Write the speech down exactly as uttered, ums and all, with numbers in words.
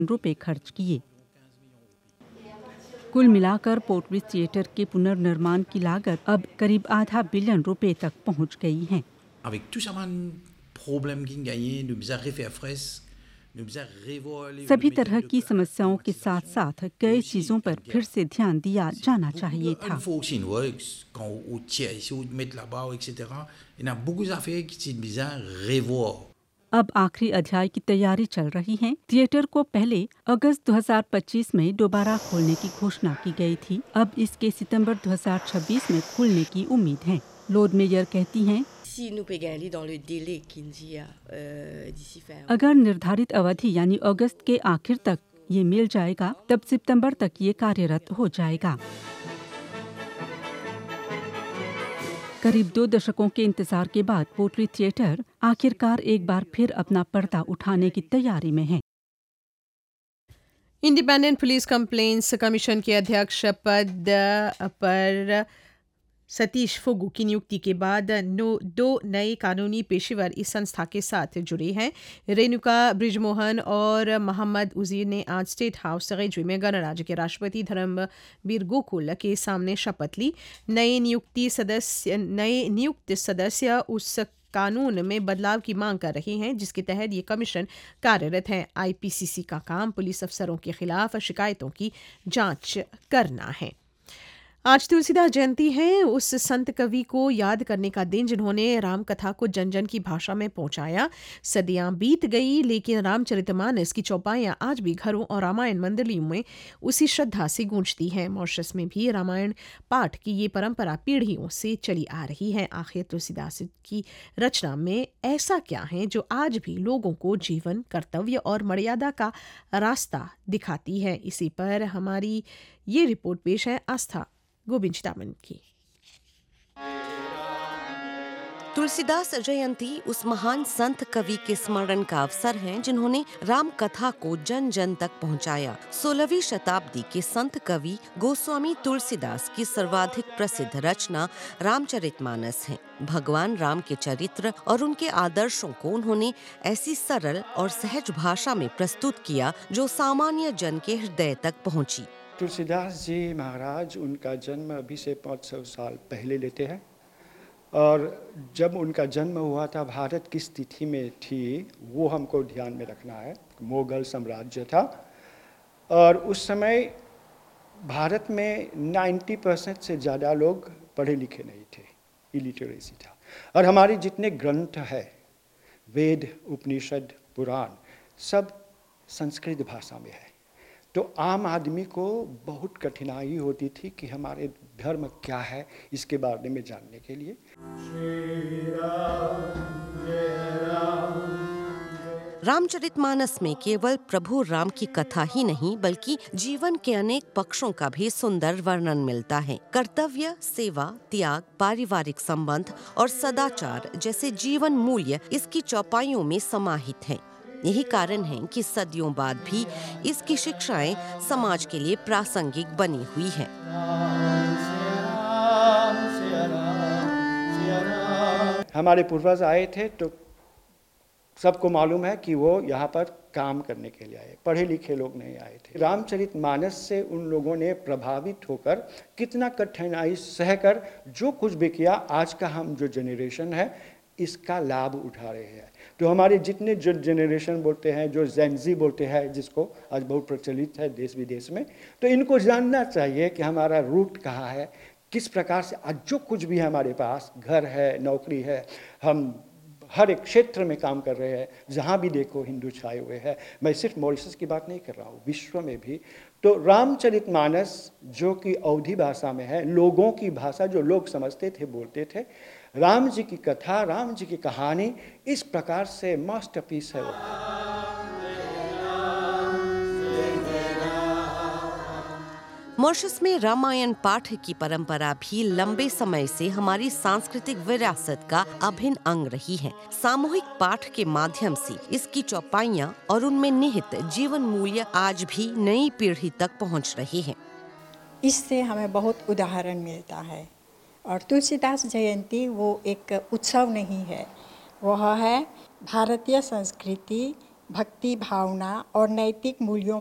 रुपए खर्च किए। कुल मिलाकर पोर्टविस थिएटर के पुनर्निर्माण की लागत अब करीब आधा बिलियन रुपए तक पहुंच गई है। Avec tout ça, un problème qui gagne, nous avons refait fresque, nous avons revu सभी तरह की समस्याओं के साथ साथ कई चीजों पर फिर से ध्यान दिया जाना चाहिए था। quand au tiers ici ou mettre là-bas et cetera. Il y a beaucoup d'affaires qui sont bizarres revoir. अब आखिरी अध्याय की तैयारी चल रही है। थिएटर को पहले अगस्त दो हज़ार पच्चीस में दोबारा खोलने की घोषणा की गई थी। अब इसके सितंबर दो हज़ार छब्बीस में खुलने की उम्मीद है। लॉर्ड मेयर कहती हैं, अगर निर्धारित अवधि यानी अगस्त के आखिर तक ये मिल जाएगा, तब सितंबर तक ये कार्यरत हो जाएगा। करीब दो दशकों के इंतजार के बाद पोर्टरी थिएटर आखिरकार एक बार फिर अपना पर्दा उठाने की तैयारी में है। इंडिपेंडेंट पुलिस कंप्लेंट्स कमीशन के अध्यक्ष पद पर सतीश फुगू की नियुक्ति के बाद नो दो नए कानूनी पेशेवर इस संस्था के साथ जुड़े हैं। रेणुका ब्रिजमोहन और मोहम्मद उजीर ने आज स्टेट हाउस रेजवी में गणराज्य के राष्ट्रपति धर्मवीर गोकुल के सामने शपथ ली। नए नियुक्ति सदस्य नए नियुक्त सदस्य उस कानून में बदलाव की मांग कर रहे हैं जिसके तहत ये कमीशन कार्यरत है। आईपीसीसी का काम पुलिस अफसरों के खिलाफ शिकायतों की जांच करना है। आज तुलसीदास जयंती है। उस संत कवि को याद करने का दिन जिन्होंने राम कथा को जन जन की भाषा में पहुंचाया। सदियां बीत गई लेकिन रामचरितमानस की चौपाइयां आज भी घरों और रामायण मंडलियों में उसी श्रद्धा से गूंजती हैं। मॉरिशस में भी रामायण पाठ की ये परंपरा पीढ़ियों से चली आ रही है। आखिर तुलसीदास की रचना में ऐसा क्या है जो आज भी लोगों को जीवन, कर्तव्य और मर्यादा का रास्ता दिखाती है? इसी पर हमारी ये रिपोर्ट पेश है आस्था गोविंदामन की। तुलसीदास जयंती उस महान संत कवि के स्मरण का अवसर है जिन्होंने राम कथा को जन जन तक पहुंचाया। सोलहवीं शताब्दी के संत कवि गोस्वामी तुलसीदास की सर्वाधिक प्रसिद्ध रचना रामचरितमानस है। भगवान राम के चरित्र और उनके आदर्शों को उन्होंने ऐसी सरल और सहज भाषा में प्रस्तुत किया जो सामान्य जन के हृदय तक पहुंची। तुलसीदास जी महाराज उनका जन्म अभी से पाँच सौ साल पहले लेते हैं और जब उनका जन्म हुआ था भारत किस स्थिति में थी वो हमको ध्यान में रखना है। मुगल साम्राज्य था और उस समय भारत में नब्बे परसेंट से ज़्यादा लोग पढ़े लिखे नहीं थे, इलिटरेसी था। और हमारे जितने ग्रंथ है, वेद, उपनिषद, पुराण, सब संस्कृत भाषा में है। तो आम आदमी को बहुत कठिनाई होती थी कि हमारे धर्म क्या है इसके बारे में जानने के लिए। रामचरितमानस में केवल प्रभु राम की कथा ही नहीं बल्कि जीवन के अनेक पक्षों का भी सुंदर वर्णन मिलता है। कर्तव्य, सेवा, त्याग, पारिवारिक संबंध और सदाचार जैसे जीवन मूल्य इसकी चौपाइयों में समाहित हैं। यही कारण है कि सदियों बाद भी इसकी शिक्षाएं समाज के लिए प्रासंगिक बनी हुई हैं। हमारे पूर्वज आए थे तो सबको मालूम है कि वो यहाँ पर काम करने के लिए आए, पढ़े लिखे लोग नहीं आए थे। रामचरितमानस से उन लोगों ने प्रभावित होकर कितना कठिनाई सहकर जो कुछ भी किया, आज का हम जो जनरेशन है इसका लाभ उठा रहे हैं। तो हमारे जितने जो जनरेशन बोलते हैं, जो जेनजी बोलते हैं, जिसको आज बहुत प्रचलित है देश विदेश में, तो इनको जानना चाहिए कि हमारा रूट कहाँ है, किस प्रकार से आज जो कुछ भी हमारे पास घर है, नौकरी है, हम हर एक क्षेत्र में काम कर रहे हैं, जहाँ भी देखो हिंदू छाए हुए हैं। मैं सिर्फ मॉरिशस की बात नहीं कर रहा हूँ, विश्व में भी। तो रामचरितमानस जो कि अवधी भाषा में है, लोगों की भाषा, जो लोग समझते थे, बोलते थे, राम जी की कथा, राम जी की कहानी इस प्रकार से मास्टरपीस है वो। मॉरिशस में रामायण पाठ की परंपरा भी लंबे समय से हमारी सांस्कृतिक विरासत का अभिन्न अंग रही है। सामूहिक पाठ के माध्यम से इसकी चौपाइयां और उनमें निहित जीवन मूल्य आज भी नई पीढ़ी तक पहुंच रहे हैं। इससे हमें बहुत उदाहरण मिलता है। और तुलसीदास जयंती वो एक उत्सव नहीं है, वह है भारतीय संस्कृति, भक्ति भावना और नैतिक मूल्यों